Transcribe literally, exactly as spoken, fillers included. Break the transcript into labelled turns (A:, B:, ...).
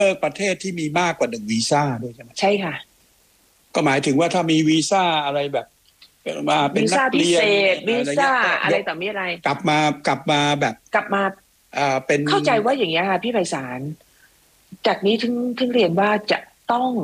A: เลิกประเทศที่มีมากกว่าหนึ่งวีซ่าด้วยใช่ไหม
B: ใช่ค่ะ
A: ก็หมายถึงว่าถ้ามีวีซ่าอะไรแบบมาเป็นนัก
B: วีซ่าพิ
A: เรียน
B: เศษวี
A: อะไร
B: ซ่า
A: เงี้ยก็
B: อะไร
A: ยก
B: ต่อมีอะไร
A: กลับมากลับมาแบบ
B: กลับมา
A: อ่าเป็น
B: เข้าใจว่าอย่างเงี้ยค่ะพี่ไพศาลจากนี้ถึงถึงเรียนว่าจะต้อง